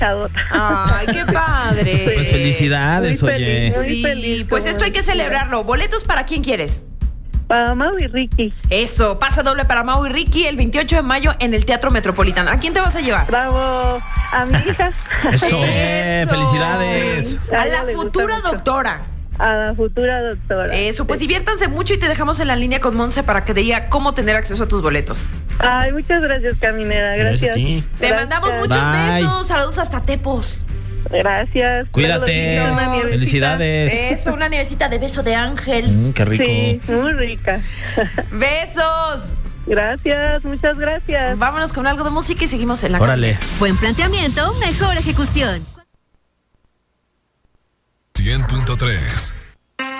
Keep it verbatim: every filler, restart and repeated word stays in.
luchador. Ay, qué padre. Pues felicidades, muy oye. Feliz, muy Sí, feliz, pues como esto hay que decía. celebrarlo. ¿Boletos para quién quieres? Para Mau y Ricky. Eso, pasa doble para Mau y Ricky el veintiocho de mayo en el Teatro Metropolitano. ¿A quién te vas a llevar? Bravo. A mi hija. Eso, eh, felicidades. A A ella la le gusta futura mucho. doctora. A la futura doctora. Eso, pues Sí. diviértanse mucho y te dejamos en la línea con Monse para que te diga cómo tener acceso a tus boletos. Ay, muchas gracias, Caminera. Gracias a Gracias. ti. Te Gracias. mandamos muchos Bye. besos, saludos hasta Tepos. Gracias. Cuídate. Una nievecita. Felicidades. Eso, una nievecita de beso de ángel. Mm, qué rico. Sí, muy rica. Besos. Gracias, muchas gracias. Vámonos con algo de música y seguimos en la Órale. Buen planteamiento, mejor ejecución. cien punto tres